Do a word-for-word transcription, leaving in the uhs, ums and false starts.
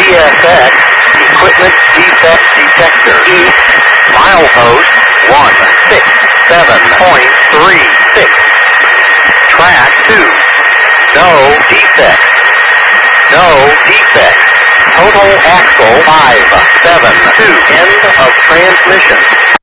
S X, equipment defect detector. East, milepost one six seven point three six. Track two, no defects. No defects. Total axle five seven two. End of transmission.